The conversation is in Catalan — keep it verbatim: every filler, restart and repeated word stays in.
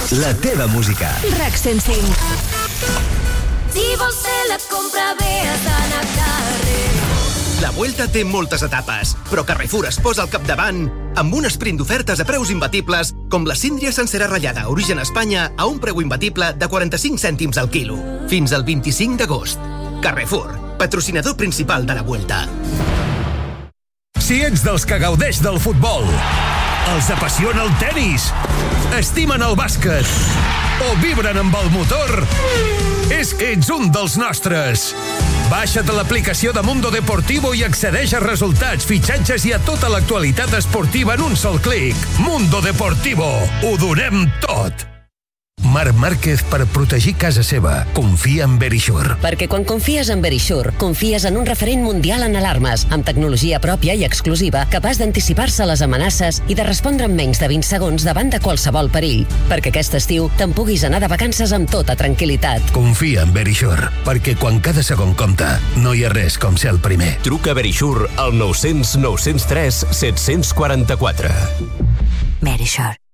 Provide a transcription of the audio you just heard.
La teva música. RAC cent cinc. Si vols fer la compra bé has d'anar a carrer. La Vuelta té moltes etapes, però Carrefour es posa al capdavant amb un sprint d'ofertes a preus imbatibles com la síndria sencera ratllada origen Espanya a un preu imbatible de quaranta-cinc cèntims al quilo. Fins al vint-i-cinc d'agost. Carrefour, patrocinador principal de la Vuelta. Si ets dels que gaudeix del futbol, els apassiona el tenis, estimen el bàsquet o vibren amb el motor, és que ets un dels nostres. Baixa't l'aplicació de Mundo Deportivo i accedeix a resultats, fitxatges i a tota l'actualitat esportiva en un sol clic. Mundo Deportivo. Ho donem tot. Marc Márquez, per protegir casa seva, confia en Verisure. Perquè quan confies en Verisure, confies en un referent mundial en alarmes, amb tecnologia pròpia i exclusiva, capaç d'anticipar-se a les amenaces i de respondre en menys de vint segons davant de qualsevol perill. Perquè aquest estiu te'n puguis anar de vacances amb tota tranquil·litat. Confia en Verisure, perquè quan cada segon compta, no hi ha res com ser el primer. Truca a Verisure al nou cents nou cents tres set cents quaranta-quatre. Verisure.